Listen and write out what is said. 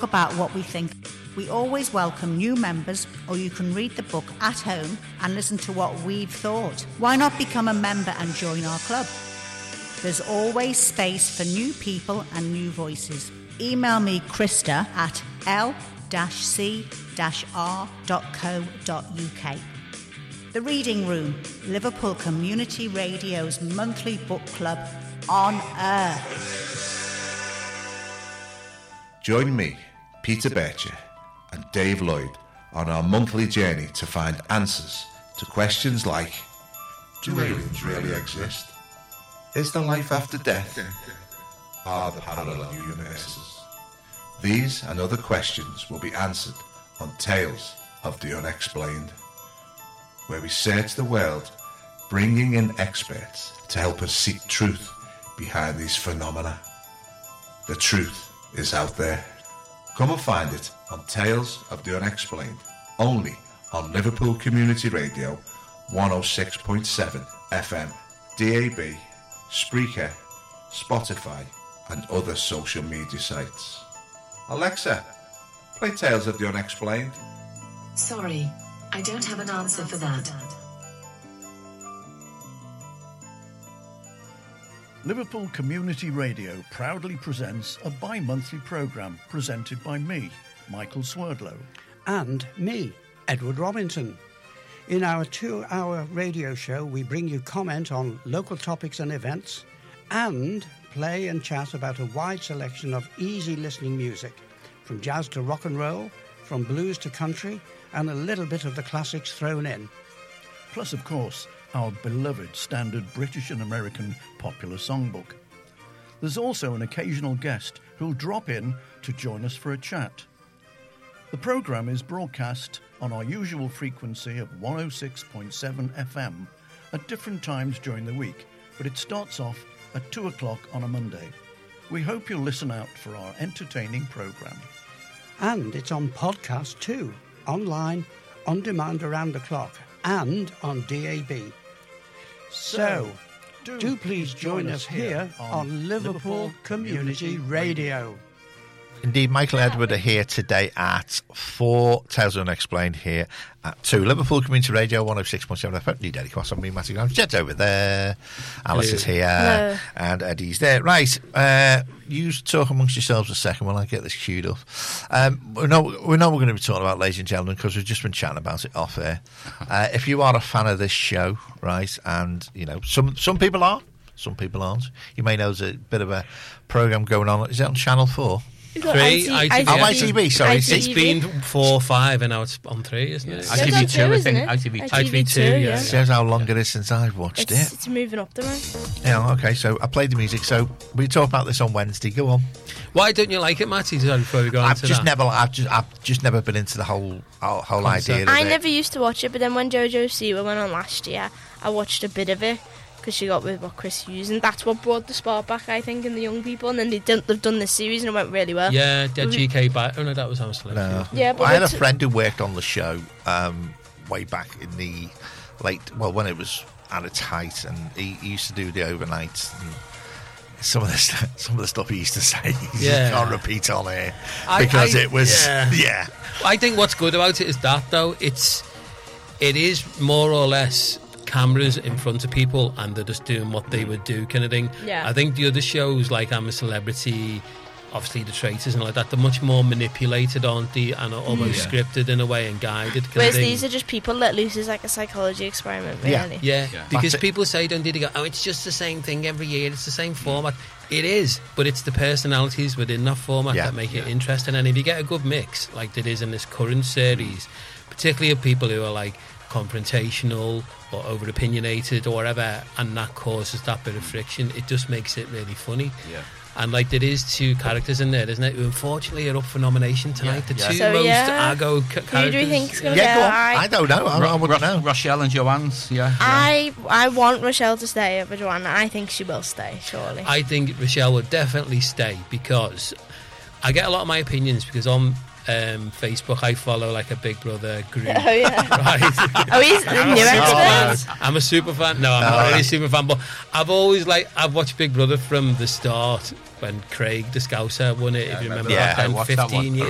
talk about what we think. We always welcome new members, or you can read the book at home and listen to what we've thought. Why not become a member and join our club? There's always space for new people and new voices. Email me, Krista, at l-c-r.co.uk. The Reading Room, Liverpool Community Radio's monthly book club on air. Join me, Peter Bircher, and Dave Lloyd on our monthly journey to find answers to questions like: do aliens really exist? Is there life after death? Are there parallel universes? These and other questions will be answered on Tales of the Unexplained, where we search the world, bringing in experts to help us seek truth behind these phenomena. The truth is out there. Come and find it on Tales of the Unexplained, only on Liverpool Community Radio 106.7 FM, DAB, Spreaker, Spotify and other social media sites. Alexa, play Tales of the Unexplained. Sorry, I don't have an answer for that. Liverpool Community Radio proudly presents a bi-monthly programme presented by me, Michael Swerdlow. And me, Edward Robinson. In our 2-hour radio show, we bring you comment on local topics and events and play and chat about a wide selection of easy listening music, from jazz to rock and roll, from blues to country, and a little bit of the classics thrown in. Plus, of course, our beloved standard British and American popular songbook. There's also an occasional guest who'll drop in to join us for a chat. The programme is broadcast on our usual frequency of 106.7 FM at different times during the week, but it starts off at 2 o'clock on a Monday. We hope you'll listen out for our entertaining programme. And it's on podcast too, online, on demand around the clock, and on DAB. So, do please join us here on Liverpool Community Radio. Indeed, Michael and Edward are here today at 4 Tales of Unexplained here at 2 Liverpool Community Radio 106.7 FM. New Daily Cross on me, Matty Grimes. Jed's over there. Alice is here. Hello. And Eddie's there. Right, you talk amongst yourselves a second while I get this queued up. We know we're going to be talking about, ladies and gentlemen, because we've just been chatting about it off air. If you are a fan of this show, right, and, you know, some people are, some people aren't. You may know there's a bit of a programme going on. Is it on Channel 4? 3, ITV, sorry. It's been 4, 5, and now it's on 3, isn't it? ITV2, I think. ITV2, yeah. Shows how long it is since I've watched it. It's moving up the road. Yeah, okay, so I played the music, so we talk about this on Wednesday. Go on. Why don't you like it, Matty? Before we go on to that? I've just never been into the whole idea of I it. never used to watch it, but then when Jojo Siwa went on last year, I watched a bit of it, because she got with Chris Hughes, and that's what brought the spark back, I think, in the young people. And then they've done this series, and it went really well. Yeah, GK back. Oh no, that was Amsterdam. No. Yeah, but I had a friend who worked on the show way back in the when it was at its height, and he used to do the overnights. And some of the stuff he used to say, you can't repeat on air because it was. Yeah. I think what's good about it is that, though, it is more or less cameras in front of people and they're just doing what they would do, kind of thing. Yeah. I think the other shows like I'm a Celebrity, obviously The Traitors and like that, they're much more manipulated, aren't they, and almost scripted in a way and guided. Whereas these are just people let loose as like a psychology experiment, really. Yeah. Because people say, don't they go, oh, it's just the same thing every year, it's the same format. It is, but it's the personalities within that format that make it interesting. And if you get a good mix, like it is in this current series, particularly of people who are like confrontational or over opinionated or whatever, and that causes that bit of friction, it just makes it really funny. And like there is 2 characters in there, isn't it, who unfortunately are up for nomination tonight. The 2 most Argo characters. Who do we think's going to get? I don't know. I wouldn't know. Rochelle and Joanne's. I want Rochelle to stay over Joanna. I think she will stay, surely. I think Rochelle will definitely stay, because I get a lot of my opinions because on Facebook I follow like a Big Brother group. Oh yeah. Right. Oh, he's the new expert. I'm a super fan. No, I'm not really a super fan, but I've watched Big Brother from the start when Craig the Scouser won it, if you remember, 15 years